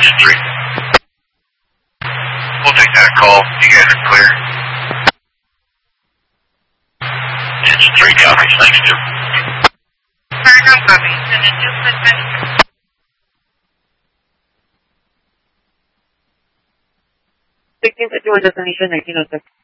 Attention 3. We'll take that call. You guys are clear. Attention 3, copies. Thanks, Jim. No copy. Send it to Pacific. Taking to destination 1906.